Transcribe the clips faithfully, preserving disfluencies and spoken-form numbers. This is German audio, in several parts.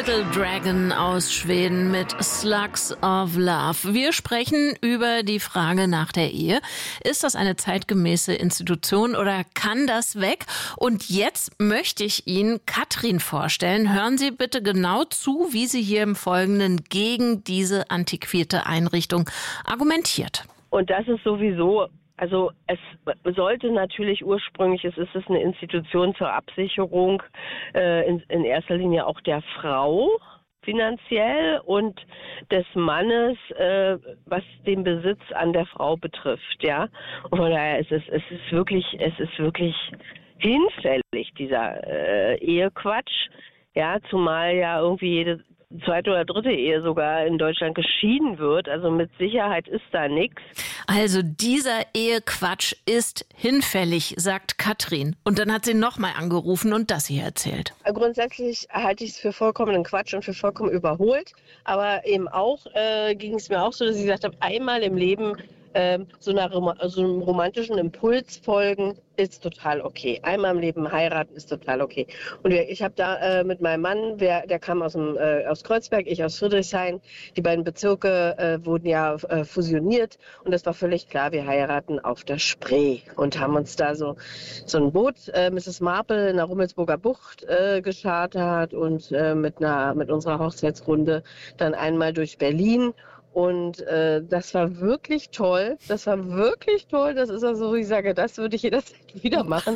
Little Dragon aus Schweden mit Slugs of Love. Wir sprechen über die Frage nach der Ehe. Ist das eine zeitgemäße Institution oder kann das weg? Und jetzt möchte ich Ihnen Katrin vorstellen. Hören Sie bitte genau zu, wie sie hier im Folgenden gegen diese antiquierte Einrichtung argumentiert. Und das ist sowieso, also es sollte natürlich ursprünglich, es ist es eine Institution zur Absicherung äh, in, in erster Linie auch der Frau finanziell und des Mannes, äh, was den Besitz an der Frau betrifft, ja. Und von daher ist es, es ist wirklich, es ist wirklich hinfällig, dieser äh, Ehequatsch, ja, zumal ja irgendwie jede zweite oder dritte Ehe sogar in Deutschland geschieden wird. Also mit Sicherheit ist da nichts. Also dieser Ehequatsch ist hinfällig, sagt Katrin. Und dann hat sie nochmal angerufen und das hier erzählt. Grundsätzlich halte ich es für vollkommenen Quatsch und für vollkommen überholt. Aber eben auch äh, ging es mir auch so, dass ich gesagt habe, einmal im Leben äh, so, einer, so einem romantischen Impuls folgen ist total okay. Einmal im Leben heiraten ist total okay. Und ich habe da äh, mit meinem Mann, der, der kam aus, dem, äh, aus Kreuzberg, ich aus Friedrichshain. Die beiden Bezirke äh, wurden ja äh, fusioniert und das war völlig klar, wir heiraten auf der Spree und haben uns da so, so ein Boot, äh, Misses Marple in der Rummelsburger Bucht äh, geschartert und äh, mit, einer, mit unserer Hochzeitsrunde dann einmal durch Berlin. Und äh, das war wirklich toll. Das war wirklich toll. Das ist also, wo ich sage, das würde ich jederzeit wieder machen.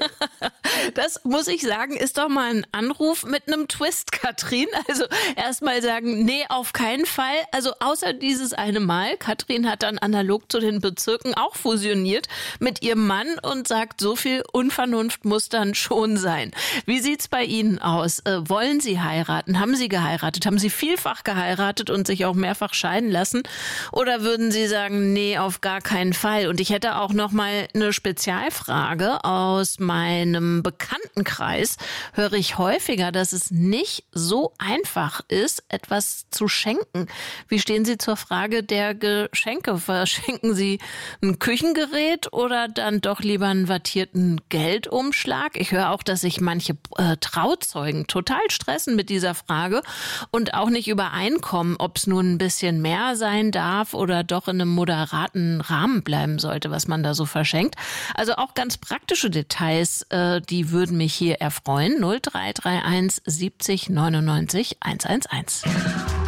Das muss ich sagen, ist doch mal ein Anruf mit einem Twist, Katrin. Also erstmal sagen, nee, auf keinen Fall. Also außer dieses eine Mal. Katrin hat dann analog zu den Bezirken auch fusioniert mit ihrem Mann und sagt, so viel Unvernunft muss dann schon sein. Wie sieht's bei Ihnen aus? Äh, wollen Sie heiraten? Haben Sie geheiratet? Haben Sie vielfach geheiratet und sich auch mehrfach scheiden lassen? Oder würden Sie sagen, nee, auf gar keinen Fall? Und ich hätte auch noch mal eine Spezialfrage. Aus meinem Bekanntenkreis höre ich häufiger, dass es nicht so einfach ist, etwas zu schenken. Wie stehen Sie zur Frage der Geschenke? Verschenken Sie ein Küchengerät oder dann doch lieber einen wattierten Geldumschlag? Ich höre auch, dass sich manche äh, Trauzeugen total stressen mit dieser Frage und auch nicht übereinkommen, ob es nun ein bisschen mehr sein darf oder doch in einem moderaten Rahmen bleiben sollte, was man da so verschenkt. Also auch ganz praktische Details, äh, die würden mich hier erfreuen. null drei drei eins siebzig neunundneunzig hundertelf.